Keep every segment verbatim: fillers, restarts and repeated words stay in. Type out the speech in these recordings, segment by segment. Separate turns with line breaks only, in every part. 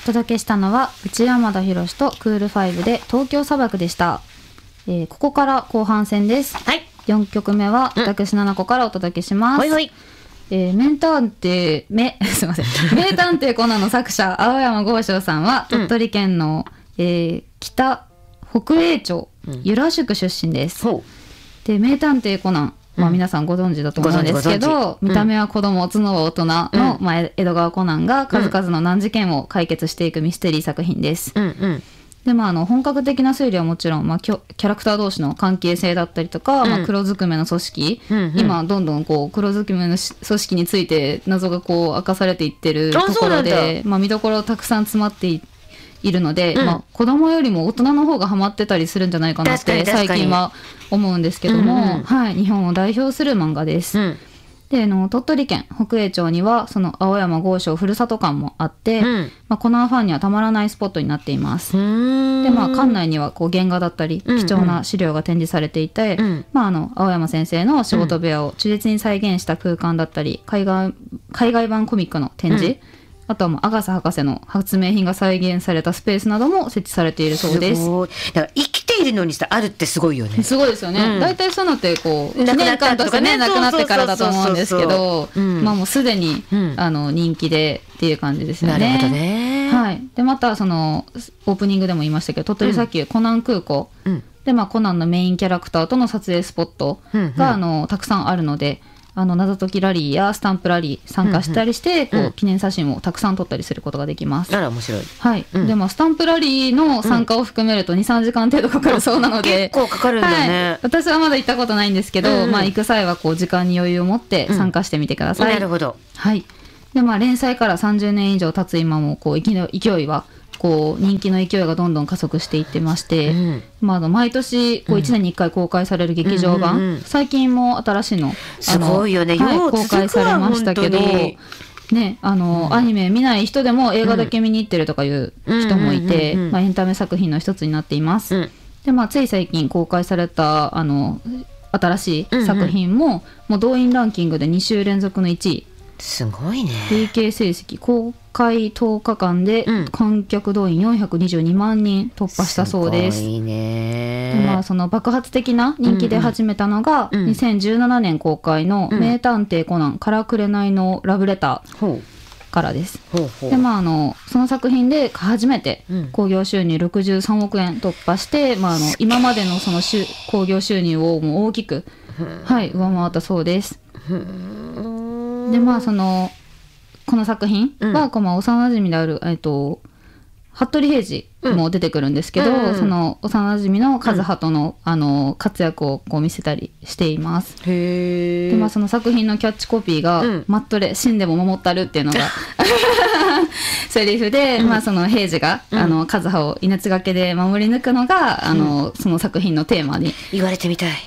お届けしたのは内山田博とクールファイブで東京砂漠でした。えー、ここから後半戦です。
はい。
よんきょくめは私ななこからお届けします。
ほいほい。
えー、名探偵めすいません名探偵コナンの作者青山剛昌さんは鳥取県の、うん、えー、北北栄町由良宿出身です。うん、で名探偵コナン、まあ、皆さんご存知だと思うんですけど、うん、見た目は子供、頭脳は大人の、うんまあ、江戸川コナンが数々の難事件を解決していくミステリー作品です。うんうんでまあ、あの本格的な推理はもちろん、まあ、キャラクター同士の関係性だったりとか、うんまあ、黒ずくめの組織、うんうん、今どんどんこう黒ずくめの組織について謎がこう明かされていってるところで、まあ、見どころたくさん詰まっていいるので、うんまあ、子供よりも大人の方がハマってたりするんじゃないかなって最近は思うんですけども、うんうんはい、日本を代表する漫画です。うんでの鳥取県北栄町にはその青山剛昌ふるさと館もあって、うんまあ、コナンファンにはたまらないスポットになっています。で、まあ、館内にはこう原画だったり貴重な資料が展示されていて、うんうんまあ、あの青山先生の仕事部屋を忠実に再現した空間だったり海外、海外版コミックの展示、うんあとはもうアガサ博士の発明品が再現されたスペースなども設置されているそうです。
すごいだから生きているのにさあるってすごいよね。
すごいですよね。大体、うん、そういうのってこういちねんかんとかね亡くなってからだと思うんですけどまあもうすでに、うん、あの人気でっていう感じですよね。
なるほどね、
はい、でまたそのオープニングでも言いましたけど鳥取砂丘、うん、コナン空港、うん、でまあコナンのメインキャラクターとの撮影スポットが、うんうん、あのたくさんあるのであの謎解きラリーやスタンプラリー参加したりして、うんうん、こう記念写真をたくさん撮ったりすることができます。
あら面白い。
はい、うん、でもスタンプラリーの参加を含めると に,さん 時間程度かかるそうなので、
結構かかるんだね、
はい、私はまだ行ったことないんですけど、うんうんまあ、行く際はこう時間に余裕を持って参加してみてください、
うん、なるほど。
はいでまあ、連載からさんじゅうねん以上経つ今もこう勢いはこう人気の勢いがどんどん加速していってまして、うんまあ、あの毎年こういちねんにいっかい公開される劇場版、うんうんうん、最近も新しいの、あの
すごいよね、
はい、公開されましたけど、ね、あの、うん、アニメ見ない人でも映画だけ見に行ってるとかいう人もいて、まあ、エンタメ作品の一つになっています、うん、で、まあ、つい最近公開されたあの新しい作品も、うんうん、もう動員ランキングでに週連続のいちい、
すごいね。
累計成績公開とおかかんで観客動員よんひゃくにじゅうにまんにん突破したそうです。
すごいね。
で、まあ、その爆発的な人気で始めたのが、うんうん、にせんじゅうななねん公開の名探偵コナンからくれないのラブレターからです。ほうほうで、まあ、あのその作品で初めて興行収入ろくじゅうさんおくえん突破して、まあ、あの今までのその興行収入をもう大きく、はい、上回ったそうです。でまあそのこの作品は、うん、まあ幼馴染である、えっと、服部平次も出てくるんですけど、うん、その幼馴染の和葉との、うん、あの活躍をこう見せたりしています。へで、まあ、その作品のキャッチコピーが、うん、マットレ死んでも守ったるっていうのがセリフで、うんまあ、その平次が、うん、あの和葉を命がけで守り抜くのがあの、うん、その作品のテーマに
言われてみたい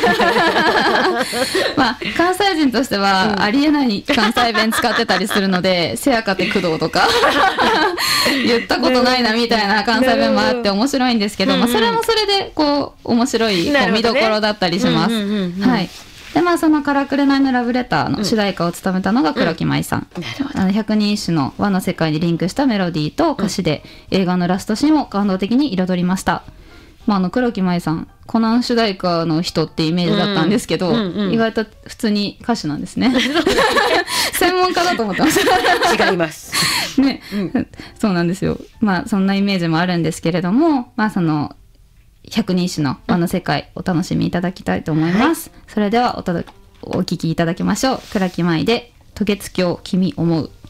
まあ関西人としては、うん、ありえない関西弁使ってたりするのでせやかて工藤とか言ったことないなみたいな関西弁もあって面白いんですけど、まあ、それもそれでこう面白いこう見どころだったりします。はいでまあ、そのからくれないのラブレターの主題歌を務めたのが黒木舞さん、うん、あの百人一首の和の世界にリンクしたメロディーと歌詞で、うん、映画のラストシーンを感動的に彩りました。まあ、あの黒木舞さんコナン主題歌の人ってイメージだったんですけど、うんうんうん、意外と普通に歌手なんですね専門家だと思ってました
違います
ね、うん、そうなんですよ。まあそんなイメージもあるんですけれども、まあその百人一首の和の世界お楽しみいただきたいと思います、はい、それでは お, とお聞きいただきましょう。倉木舞で渡月橋君思う。